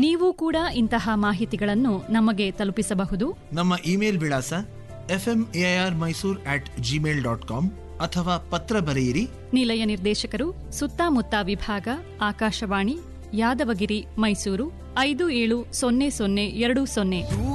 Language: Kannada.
ನೀವು ಕೂಡ ಇಂತಹ ಮಾಹಿತಿಗಳನ್ನು ನಮಗೆ ತಲುಪಿಸಬಹುದು. ನಮ್ಮ ಇಮೇಲ್ ವಿಳಾಸ fmairmysore@gmail.com ಅಥವಾ ಪತ್ರ ಬರೆಯಿರಿ. ನಿಲಯ ನಿರ್ದೇಶಕರು, ಸುತ್ತಮುತ್ತ ವಿಭಾಗ, ಆಕಾಶವಾಣಿ, ಯಾದವಗಿರಿ, ಮೈಸೂರು 570020.